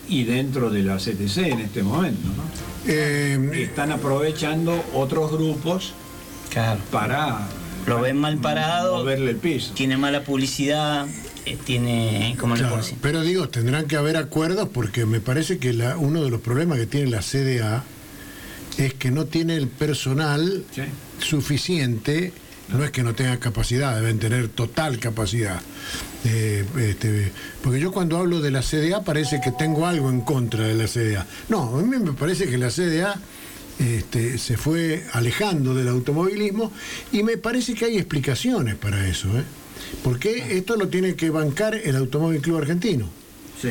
y dentro de la CTC en este momento, ¿no? Están aprovechando otros grupos, claro, para lo ven mal parado, moverle el piso. Tiene mala publicidad, tiene, ¿cómo le puedo decir? Pero digo, tendrán que haber acuerdos, porque me parece que uno de los problemas que tiene la CDA es que no tiene el personal suficiente. No es que no tenga capacidad, deben tener total capacidad. Porque yo cuando hablo de la CDA parece que tengo algo en contra de la CDA. No, a mí me parece que la CDA se fue alejando del automovilismo, y me parece que hay explicaciones para eso. Porque esto lo tiene que bancar el Automóvil Club Argentino. Sí.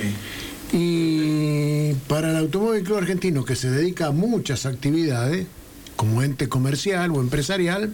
Y para el Automóvil Club Argentino, que se dedica a muchas actividades, como ente comercial o empresarial,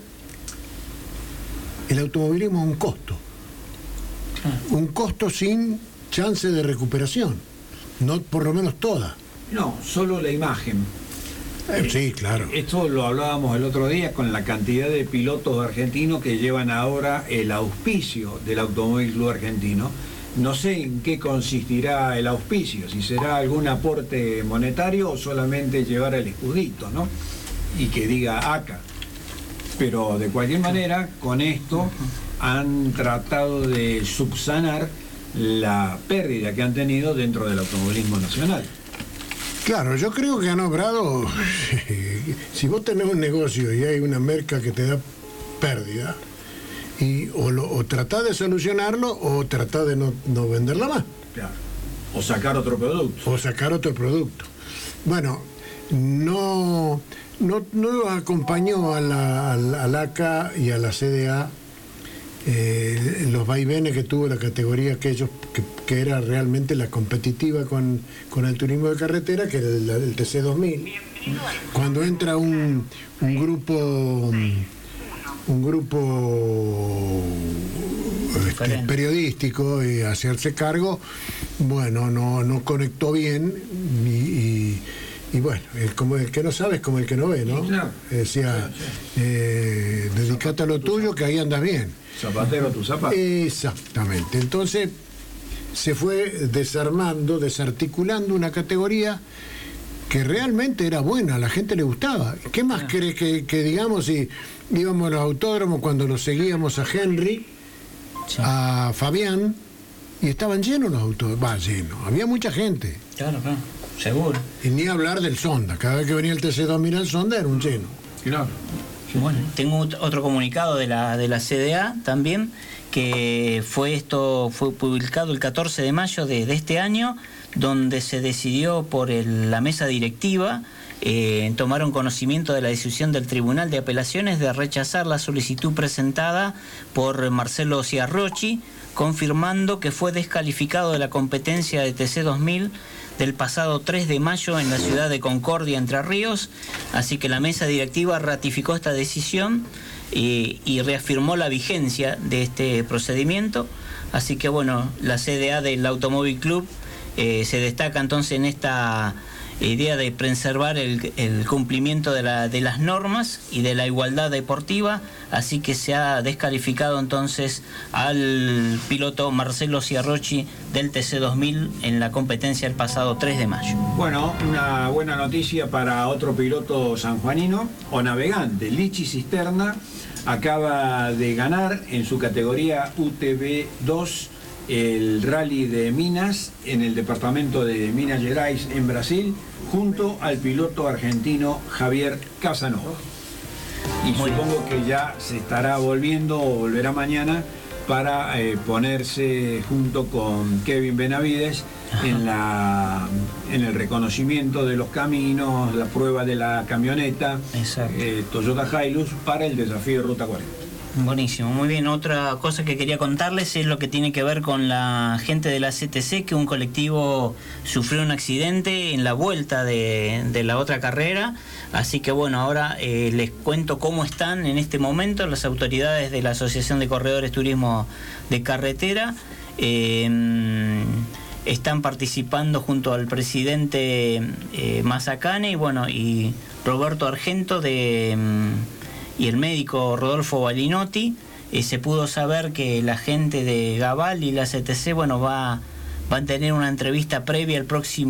el automovilismo es un costo. Un costo sin chance de recuperación. No, por lo menos toda. No, solo la imagen. Sí, claro. Esto lo hablábamos el otro día con la cantidad de pilotos argentinos que llevan ahora el auspicio del Automóvil Club Argentino. No sé en qué consistirá el auspicio, si será algún aporte monetario o solamente llevar el escudito, ¿no? Y que diga ACA. Pero de cualquier manera, con esto han tratado de subsanar la pérdida que han tenido dentro del automovilismo nacional. Claro, yo creo que han obrado. Si vos tenés un negocio y hay una merca que te da pérdida, o tratás de solucionarlo o tratás de no venderla más. Claro. O sacar otro producto. Bueno, no acompañó al ACA y a la CDA los vaivenes que tuvo la categoría que era realmente la competitiva con el turismo de carretera, que era el TC2000. Cuando entra un grupo periodístico y hacerse cargo, bueno, no conectó bien, y bueno, como el que no sabe es como el que no ve, ¿no? Claro. Decía, dedicate a lo tuyo, que ahí andas bien. Zapatero tu zapato. Exactamente. Entonces se fue desarticulando una categoría que realmente era buena, a la gente le gustaba. ¿Qué más querés que digamos si íbamos a los autódromos cuando los seguíamos a Henry, a Fabián, y estaban llenos los autódromos? Llenos, había mucha gente. Claro, seguro. Y ni hablar del Sonda, cada vez que venía el TC2000 al Sonda era un lleno. Claro. Bueno, tengo otro comunicado de la CDA también, que fue publicado el 14 de mayo de este año, donde se decidió por la mesa directiva, tomaron conocimiento de la decisión del Tribunal de Apelaciones de rechazar la solicitud presentada por Marcelo Ciarrochi, confirmando que fue descalificado de la competencia de TC2000 del pasado 3 de mayo en la ciudad de Concordia, Entre Ríos. Así que la mesa directiva ratificó esta decisión y reafirmó la vigencia de este procedimiento. Así que bueno, la CDA del Automóvil Club se destaca entonces en esta idea de preservar el cumplimiento de las normas y de la igualdad deportiva, así que se ha descalificado entonces al piloto Marcelo Ciarrochi del TC2000 en la competencia el pasado 3 de mayo. Bueno, una buena noticia para otro piloto sanjuanino o navegante, Lichi Cisterna, acaba de ganar en su categoría UTV2 el Rally de Minas en el departamento de Minas Gerais en Brasil, junto al piloto argentino Javier Casanova. Y supongo que ya se estará volviendo o volverá mañana para ponerse junto con Kevin Benavides en el reconocimiento de los caminos, la prueba de la camioneta Toyota Hilux para el desafío de Ruta 40. Buenísimo, muy bien. Otra cosa que quería contarles es lo que tiene que ver con la gente de la CTC, que un colectivo sufrió un accidente en la vuelta de la otra carrera. Así que bueno, ahora les cuento cómo están en este momento las autoridades de la Asociación de Corredores Turismo de Carretera. Están participando junto al presidente Mazacane y Roberto Argento y el médico Rodolfo Balinotti. Se pudo saber que la gente de Gaval y la CTC va a tener una entrevista previa el próximo